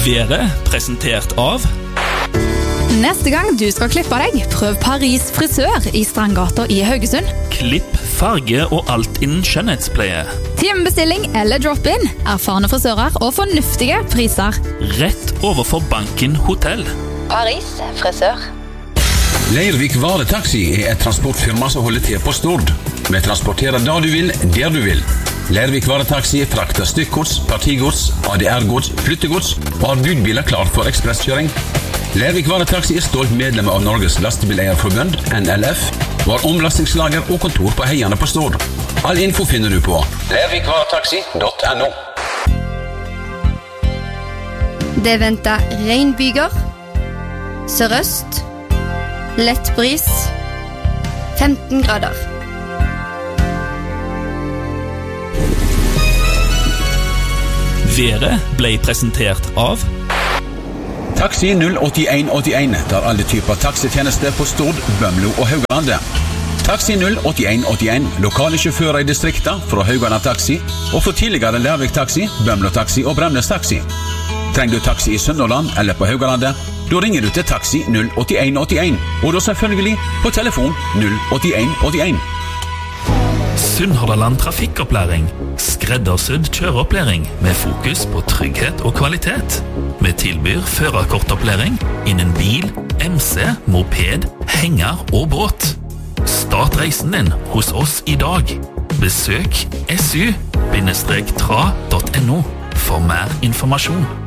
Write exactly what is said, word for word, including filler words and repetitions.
Været presentert av Neste gang du skal klippe deg, prøv Paris frisør i Strandgata i Haugesund. Klipp, farge og alt innen skjønnhetspleie. Timebestilling eller drop-in, erfarne frisører og fornuftige priser. Rett overfor Banken Hotell. Paris frisør. Leirvik Varetaxi er et transportfirma som holder til på Stord. Vi transporterer da du vil, der du vil. Leirvik Varetaxi frakter stykkgods, partigods, A D R-gods, flyttegods og har budbiler klar for ekspresskjøring. Leirvik Varetaxi er stolt medlem av Norges Lastebileierforbund, N L F, og har omlastingslager og kontor på Heiane på Stord. All info finner du på leirvik varetaxi punktum no. Det venter regnbyger, sørøst, lett bris, femten grader. Været ble presentert av Taxi null åtte en åtte en tar alle typer taxitjenester på Stord, Bømlo og Haugalandet. Taxi null åtte en åtte en, lokale sjåfører i distrikta fra Haugaland Taxi og for tidligere Lærvik Taxi, Bømlo Taxi og Bremnes Taxi. Trenger du taxi i Sunnhordland eller på Haugalandet, da ringer du til Taxi null åtte en åtte en, og da selvfølgelig på telefon null åtte en åtte en. Sunnhordland Trafikkopplæring. Skreddersydd kjøreopplæring med fokus på trygghet og kvalitet. Vi tilbyr førerkortopplæring innen bil, M C, moped, henger og båt. Start reisen din hos oss i dag. Besøk S U bindestrek tra punktum no for mer informasjon.